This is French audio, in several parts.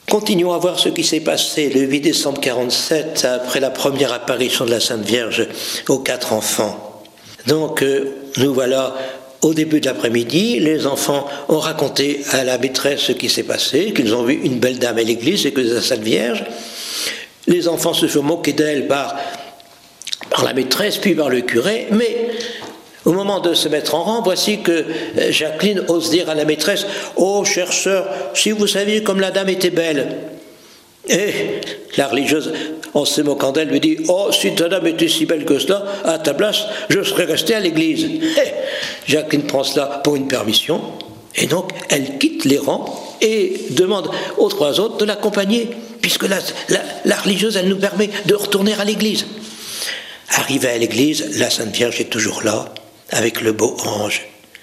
Continuons à voir ce qui s'est passé le 8 décembre 1947, après la première apparition de la Sainte Vierge aux 4 enfants. Donc, nous voilà au début de l'après-midi. Les enfants ont raconté à la maîtresse ce qui s'est passé, qu'ils ont vu une belle dame à l'église et que c'est la Sainte Vierge. Les enfants se font moquer d'elle par la maîtresse, puis par le curé, mais au moment de se mettre en rang, voici que Jacqueline ose dire à la maîtresse « Oh, chère sœur, si vous saviez comme la dame était belle !» Et la religieuse, en se moquant d'elle, lui dit « Oh, si ta dame était si belle que cela, à ta place, je serais resté à l'église. » Jacqueline prend cela pour une permission, et donc elle quitte les rangs et demande aux 3 autres de l'accompagner, puisque la religieuse, elle nous permet de retourner à l'église. Arrivée à l'église, la Sainte Vierge est toujours là, avec le beau ange.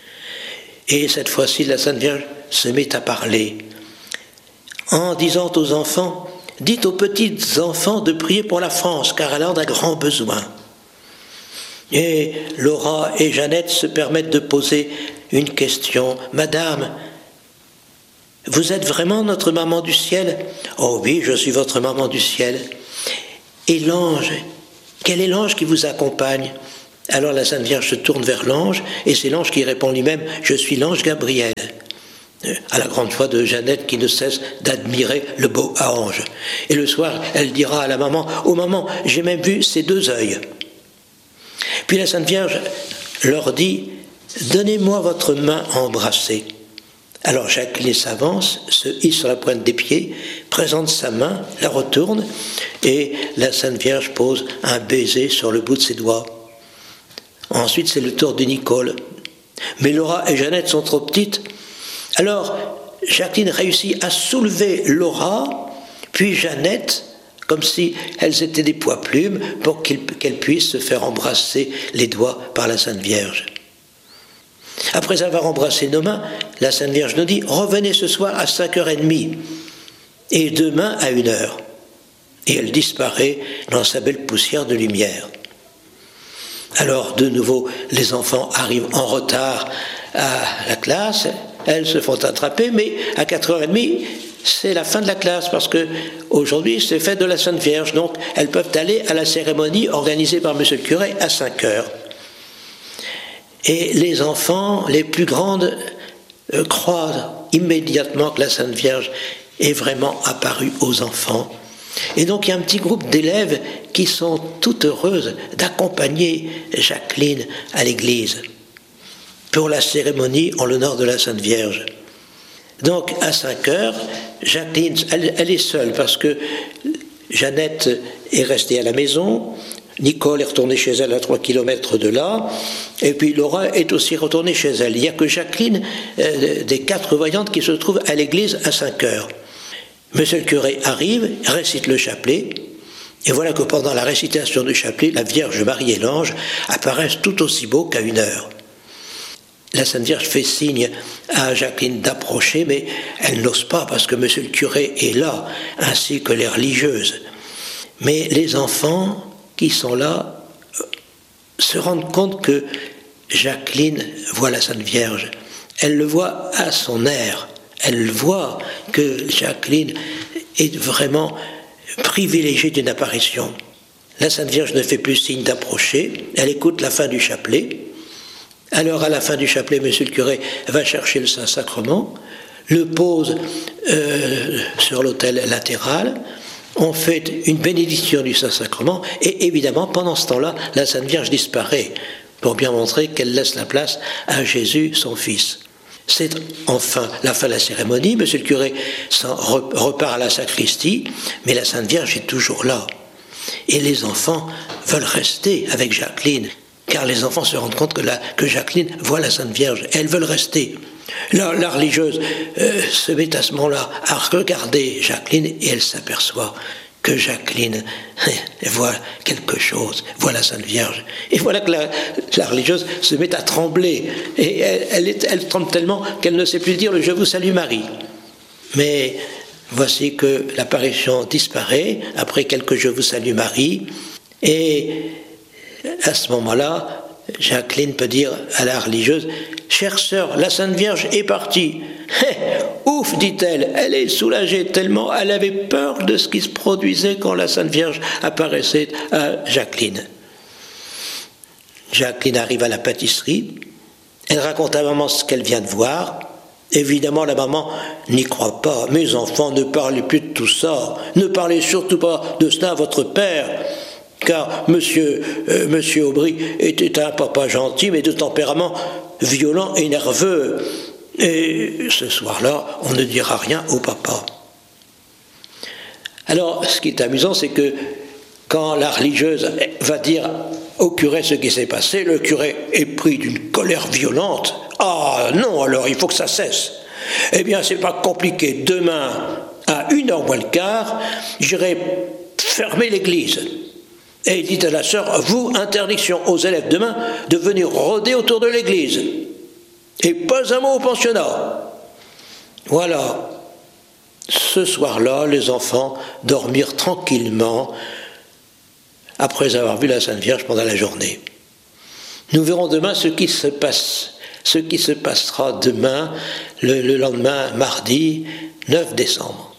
Et cette fois-ci, la Sainte Vierge se met à parler, en disant aux enfants, « Dites aux petits enfants de prier pour la France, car elle en a grand besoin. » Et Laura et Jeannette se permettent de poser une question. « Madame, vous êtes vraiment notre maman du ciel ?»« Oh oui, je suis votre maman du ciel. » « Et l'ange, quel est l'ange qui vous accompagne ?» Alors la Sainte Vierge se tourne vers l'ange, et c'est l'ange qui répond lui-même « Je suis l'ange Gabriel », à la grande joie de Jeannette qui ne cesse d'admirer le beau ange. Et le soir, elle dira à la maman « Oh maman, j'ai même vu ses 2 œils. » Puis la Sainte Vierge leur dit « Donnez-moi votre main à embrasser. » Alors Jacqueline s'avance, se hisse sur la pointe des pieds, présente sa main, la retourne, et la Sainte Vierge pose un baiser sur le bout de ses doigts. Ensuite, c'est le tour de Nicole. Mais Laura et Jeannette sont trop petites. Alors, Jacqueline réussit à soulever Laura, puis Jeannette, comme si elles étaient des poids-plumes, pour qu'elles puissent se faire embrasser les doigts par la Sainte Vierge. Après avoir embrassé nos mains, la Sainte Vierge nous dit « Revenez ce soir à 5h30 et demain à 1h. » Et elle disparaît dans sa belle poussière de lumière. Alors, de nouveau, les enfants arrivent en retard à la classe, elles se font attraper, mais à 4h30, c'est la fin de la classe, parce que aujourd'hui c'est fête de la Sainte Vierge, donc elles peuvent aller à la cérémonie organisée par monsieur le curé à 5h. Et les enfants, les plus grandes, croient immédiatement que la Sainte Vierge est vraiment apparue aux enfants. Et donc il y a un petit groupe d'élèves qui sont toutes heureuses d'accompagner Jacqueline à l'église pour la cérémonie en l'honneur de la Sainte Vierge. Donc à 5h, Jacqueline, elle est seule parce que Jeannette est restée à la maison, Nicole est retournée chez elle à 3 km de là, et puis Laura est aussi retournée chez elle. Il n'y a que Jacqueline, des 4 voyantes, qui se trouve à l'église à 5h. Monsieur le curé arrive, récite le chapelet, et voilà que pendant la récitation du chapelet, la Vierge Marie et l'ange apparaissent tout aussi beaux qu'à 1h. La Sainte Vierge fait signe à Jacqueline d'approcher, mais elle n'ose pas parce que monsieur le curé est là, ainsi que les religieuses. Mais les enfants qui sont là se rendent compte que Jacqueline voit la Sainte Vierge. Elle le voit à son air. Elle voit que Jacqueline est vraiment privilégiée d'une apparition. La Sainte Vierge ne fait plus signe d'approcher. Elle écoute la fin du chapelet. Alors, à la fin du chapelet, monsieur le curé va chercher le Saint-Sacrement, le pose sur l'autel latéral. On fait une bénédiction du Saint-Sacrement et évidemment, pendant ce temps-là, la Sainte Vierge disparaît pour bien montrer qu'elle laisse la place à Jésus, son Fils. C'est enfin la fin de la cérémonie. Monsieur le curé repart à la sacristie, mais la Sainte Vierge est toujours là. Et les enfants veulent rester avec Jacqueline, car les enfants se rendent compte que Jacqueline voit la Sainte Vierge. Elles veulent rester. La religieuse se met à ce moment-là à regarder Jacqueline et elle s'aperçoit que Jacqueline voit quelque chose, voit la Sainte Vierge. Et voilà que la religieuse se met à trembler. Et elle tremble tellement qu'elle ne sait plus dire le « Je vous salue Marie ». Mais voici que l'apparition disparaît après quelques « Je vous salue Marie ». Et à ce moment-là, Jacqueline peut dire à la religieuse: « Chère sœur, la Sainte Vierge est partie. » Ouf, dit-elle, elle est soulagée tellement elle avait peur de ce qui se produisait quand la Sainte Vierge apparaissait à Jacqueline. Jacqueline arrive à la pâtisserie, elle raconte à maman ce qu'elle vient de voir. Évidemment, la maman n'y croit pas. « Mes enfants, ne parlez plus de tout ça, ne parlez surtout pas de cela à votre père. » Car monsieur Aubry était un papa gentil, mais de tempérament violent et nerveux. Et ce soir-là, on ne dira rien au papa. Alors, ce qui est amusant, c'est que quand la religieuse va dire au curé ce qui s'est passé, le curé est pris d'une colère violente. « Ah non, alors il faut que ça cesse. Eh bien, c'est pas compliqué. Demain, à 1h moins le quart, j'irai fermer l'église. » Et il dit à la sœur: « Vous, interdiction aux élèves demain de venir rôder autour de l'église. Et pas un mot au pensionnat. » Voilà. Ce soir-là, les enfants dormirent tranquillement après avoir vu la Sainte Vierge pendant la journée. Nous verrons demain ce qui se passera demain, le lendemain, mardi 9 décembre.